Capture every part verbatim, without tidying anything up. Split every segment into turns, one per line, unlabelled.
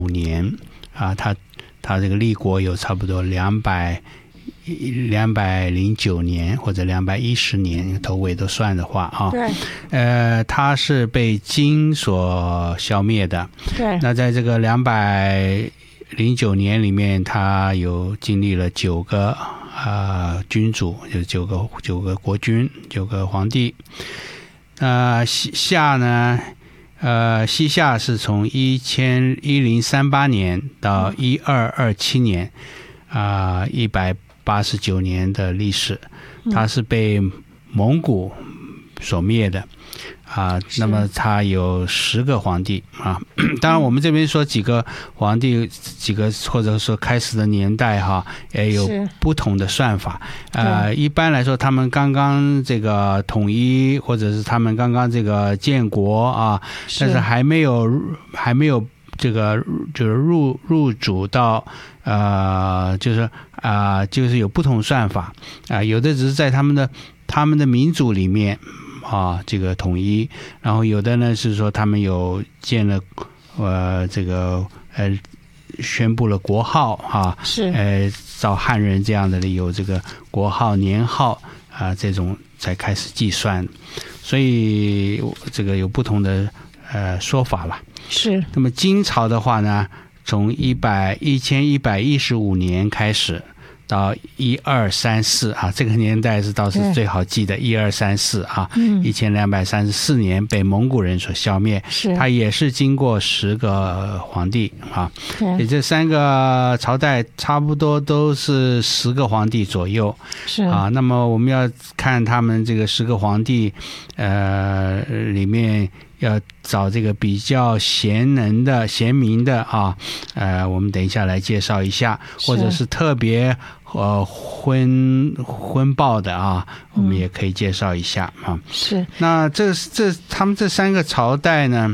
年啊，他他这个立国有差不多两百两百零九年或者两百一十年，头尾都算的话啊，
对，
呃，他是被金所消灭的。
对，
那在这个两百零九年里面，他有经历了九个呃君主，就是九个九个国君，九个皇帝。呃，西夏呢？呃，西夏是从一千一零三八年到一二二七年，啊、呃，一百八十九年的历史，它是被蒙古所灭的，啊、呃，那么它有十个皇帝啊。当然，我们这边说几个皇帝，几个或者说开始的年代哈，也有不同的算法。呃，一般来说，他们刚刚这个统一，或者是他们刚刚这个建国啊，但是还没有还没有这个就是入入主到呃，就是啊、呃，就是有不同算法啊、呃，有的只是在他们的他们的民族里面啊，这个统一，然后有的呢是说他们有建了呃这个呃宣布了国号啊，
是
呃照汉人这样的有这个国号年号啊、呃、这种才开始计算，所以这个有不同的呃说法了。
是。
那么金朝的话呢，从一百一千一百一十五年开始。到一二三四啊，这个年代是倒是最好记的，一二三四啊，一千两百三十四年被蒙古人所消灭，
是
它也是经过十个皇帝啊，也这三个朝代差不多都是十个皇帝左右，
是
啊。那么我们要看他们这个十个皇帝，呃，里面要找这个比较贤能的、贤明的啊，呃，我们等一下来介绍一下，或者是特别。呃，昏昏暴的啊，我们也可以介绍一下、嗯、啊。
是。
那这这他们这三个朝代呢，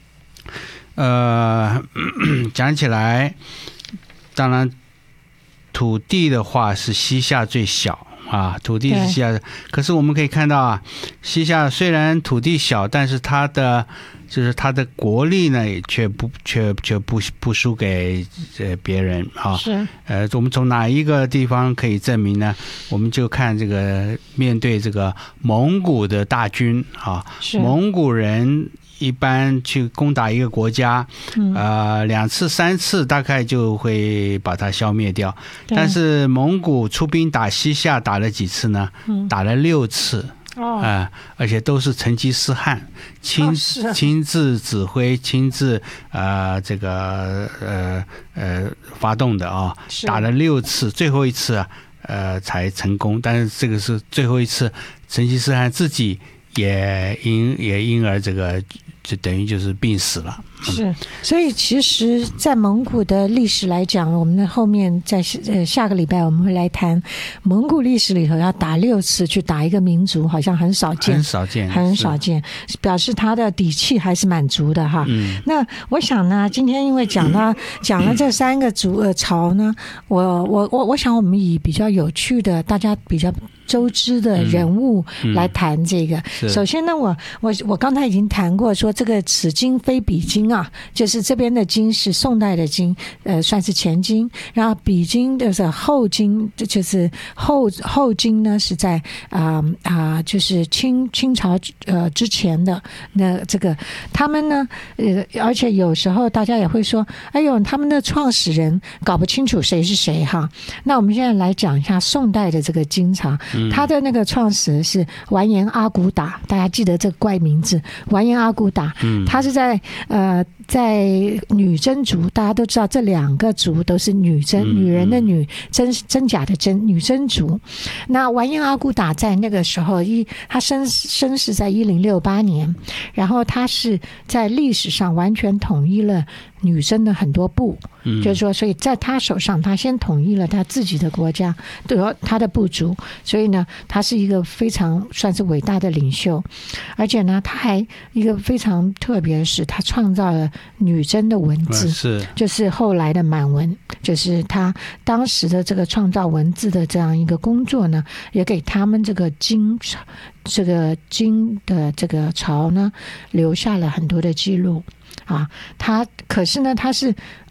呃，讲起来，当然土地的话是西夏最小啊，土地是西夏的。可是我们可以看到啊，西夏虽然土地小，但是它的就是它的国力呢，却不却却不不输给呃别人啊。
是。
呃，我们从哪一个地方可以证明呢？我们就看这个面对这个蒙古的大军啊，蒙古人一般去攻打一个国家，嗯、呃，两次三次大概就会把它消灭掉。但是蒙古出兵打西夏打了几次呢？嗯、打了六次。哦，呃，而且都是成吉思汗亲、哦、亲自指挥、亲自呃这个呃呃发动的啊、哦，打了六次，最后一次啊呃才成功。但是这个是最后一次，成吉思汗自己也因也因而这个就等于就是病死了。
是，所以其实在蒙古的历史来讲，我们后面在呃下个礼拜我们会来谈蒙古历史里头要打六次去打一个民族，好像很少见，
很少见，
很少见，表示他的底气还是蛮足的哈。嗯、那我想呢，今天因为讲到、嗯、讲了这三个族呃朝呢，我我我我想我们以比较有趣的、大家比较周知的人物来谈这个。嗯、首先呢，我我我刚才已经谈过说这个此经非彼经啊，就是这边的经是宋代的经，呃，算是前经，然后彼经就是后经，就是后后经呢是在啊啊、呃，就是清清朝呃之前的那这个他们呢，呃，而且有时候大家也会说，哎呦，他们的创始人搞不清楚谁是谁哈。那我们现在来讲一下宋代的这个经朝，嗯、他的那个创始人是完颜阿骨打，大家记得这个怪名字，完颜阿骨打，嗯、他是在呃。在女真族，大家都知道这两个族都是女真，嗯、女人的女，真真假的真，女真族。那完颜阿骨打在那个时候一，他生生是在一零六八年，然后他是在历史上完全统一了女真的很多部，嗯、就是说，所以在他手上，他先统一了他自己的国家，对他的部族，所以呢，他是一个非常算是伟大的领袖，而且呢，他还一个非常特别的是，他创造了女真的文字，
是
就是后来的满文，就是他当时的这个创造文字的这样一个工作呢，也给他们这个经这个经的这个朝呢留下了很多的记录。啊，他可是呢，他是